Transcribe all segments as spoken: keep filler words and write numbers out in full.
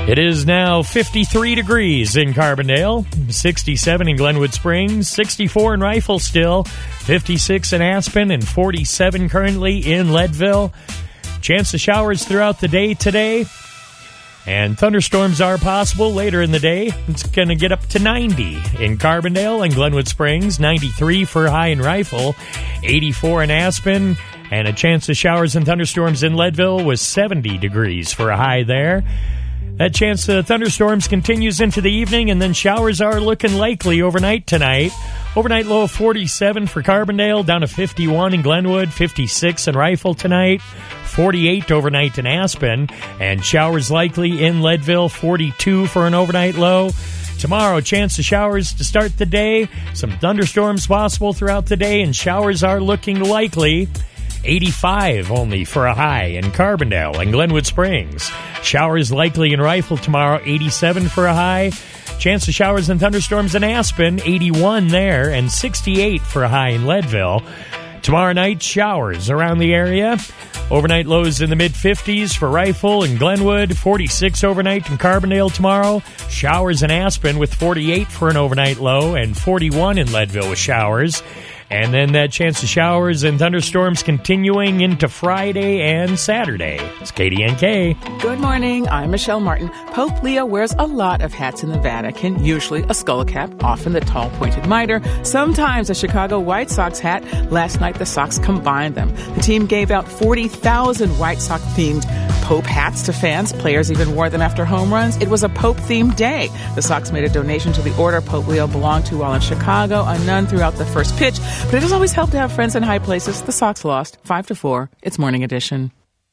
It is now fifty-three degrees in Carbondale, sixty-seven in Glenwood Springs, sixty-four in Rifle-Still, fifty-six in Aspen, and forty-seven currently in Leadville. Chance of showers throughout the day today, and thunderstorms are possible later in the day. It's going to get up to ninety in Carbondale and Glenwood Springs, ninety-three for high in Rifle, eighty-four in Aspen, and a chance of showers and thunderstorms in Leadville was seventy degrees for a high there. That chance of thunderstorms continues into the evening, and then showers are looking likely overnight tonight. Overnight low of forty-seven for Carbondale, down to fifty-one in Glenwood, fifty-six in Rifle tonight, forty-eight overnight in Aspen, and showers likely in Leadville, forty-two for an overnight low. Tomorrow, chance of showers to start the day, some thunderstorms possible throughout the day, and showers are looking likely. eighty-five only for a high in Carbondale and Glenwood Springs. Showers likely in Rifle tomorrow, eighty-seven for a high. Chance of showers and thunderstorms in Aspen, eighty-one there, and sixty-eight for a high in Leadville. Tomorrow night, showers around the area. Overnight lows in the mid-fifties for Rifle and Glenwood, forty-six overnight in Carbondale tomorrow. Showers in Aspen with forty-eight for an overnight low, and forty-one in Leadville with showers. And then that chance of showers and thunderstorms continuing into Friday and Saturday. It's K D N K. Good morning. I'm Michelle Martin. Pope Leo wears a lot of hats in the Vatican, usually a skull cap, often the tall pointed mitre, sometimes a Chicago White Sox hat. Last night, the Sox combined them. The team gave out forty thousand White Sox-themed Pope hats to fans. Players even wore them after home runs. It was a Pope-themed day. The Sox made a donation to the order Pope Leo belonged to while in Chicago, a nun throughout the first pitch. But it does always help to have friends in high places. The Sox lost five to four. It's Morning Edition.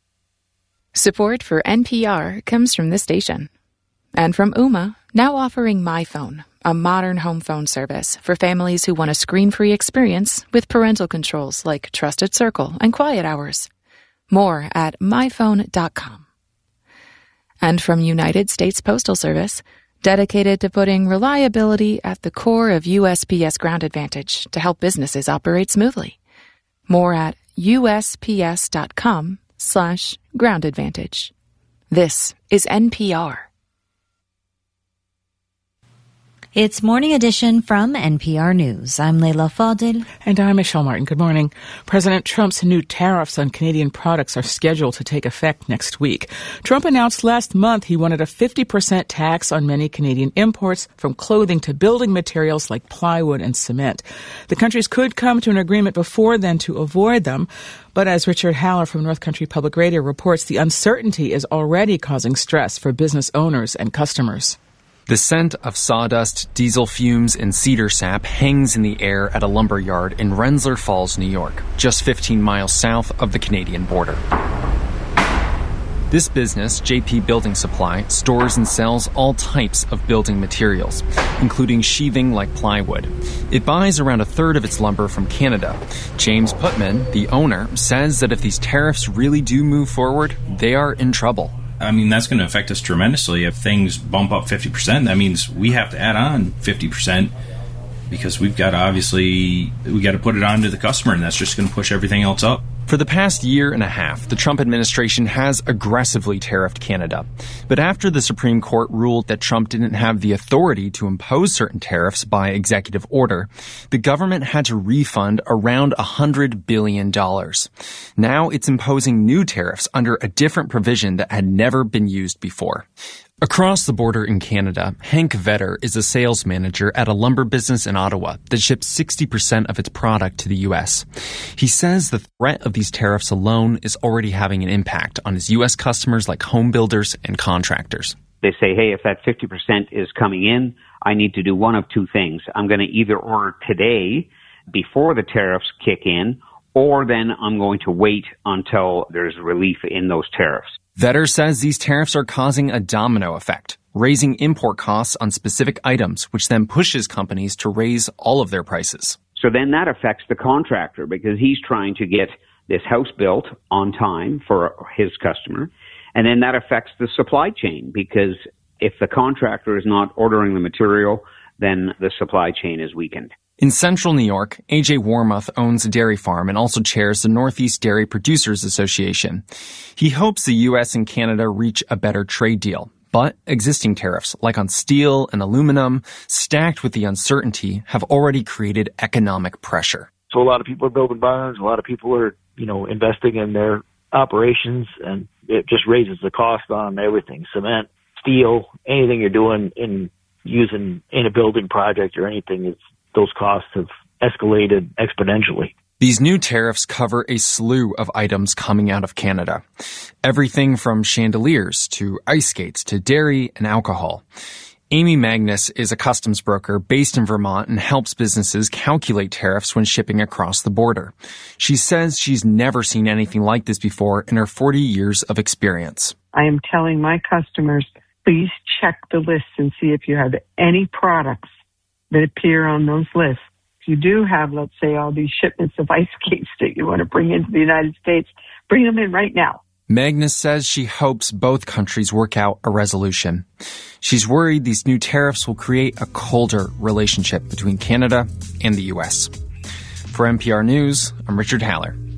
Support for N P R comes from this station. And from Ooma, now offering MyPhone, a modern home phone service for families who want a screen-free experience with parental controls like Trusted Circle and Quiet Hours. More at my phone dot com. And from United States Postal Service, dedicated to putting reliability at the core of U S P S Ground Advantage to help businesses operate smoothly. More at U S P S dot com slash ground advantage. This is N P R. It's Morning Edition from N P R News. I'm Leila Fadil. And I'm Michelle Martin. Good morning. President Trump's new tariffs on Canadian products are scheduled to take effect next week. Trump announced last month he wanted a fifty percent tax on many Canadian imports, from clothing to building materials like plywood and cement. The countries could come to an agreement before then to avoid them. But as Richard Haller from North Country Public Radio reports, the uncertainty is already causing stress for business owners and customers. The scent of sawdust, diesel fumes, and cedar sap hangs in the air at a lumber yard in Rensselaer Falls, New York, just fifteen miles south of the Canadian border. This business, J P Building Supply, stores and sells all types of building materials, including sheathing like plywood. It buys around a third of its lumber from Canada. James Putman, the owner, says that if these tariffs really do move forward, they are in trouble. I mean, that's going to affect us tremendously. If things bump up fifty percent, that means we have to add on fifty percent because we've got to obviously, we got to put it on to the customer, and that's just going to push everything else up. For the past year and a half, the Trump administration has aggressively tariffed Canada. But after the Supreme Court ruled that Trump didn't have the authority to impose certain tariffs by executive order, the government had to refund around one hundred billion dollars. Now it's imposing new tariffs under a different provision that had never been used before. Across the border in Canada, Hank Vetter is a sales manager at a lumber business in Ottawa that ships sixty percent of its product to the U S. He says the threat of these tariffs alone is already having an impact on his U S customers like home builders and contractors. They say, hey, if that fifty percent is coming in, I need to do one of two things. I'm going to either order today before the tariffs kick in, or then I'm going to wait until there's relief in those tariffs. Vetter says these tariffs are causing a domino effect, raising import costs on specific items, which then pushes companies to raise all of their prices. So then that affects the contractor because he's trying to get this house built on time for his customer. And then that affects the supply chain because if the contractor is not ordering the material, then the supply chain is weakened. In central New York, A J Warmoth owns a dairy farm and also chairs the Northeast Dairy Producers Association. He hopes the U S and Canada reach a better trade deal, But existing tariffs, like on steel and aluminum, stacked with the uncertainty, have already created economic pressure. So a lot of people are building barns, a lot of people are, you know, investing in their operations, and it just raises the cost on everything. Cement, steel, anything you're doing in using in a building project or anything, it's, those costs have escalated exponentially. These new tariffs cover a slew of items coming out of Canada. Everything from chandeliers to ice skates to dairy and alcohol. Amy Magnus is a customs broker based in Vermont and helps businesses calculate tariffs when shipping across the border. She says she's never seen anything like this before in her forty years of experience. I am telling my customers, please check the lists and see if you have any products that appear on those lists. If you do have, let's say, all these shipments of ice skates that you want to bring into the United States, bring them in right now. Magnus says she hopes both countries work out a resolution. She's worried these new tariffs will create a colder relationship between Canada and the U S. For N P R News, I'm Richard Haller.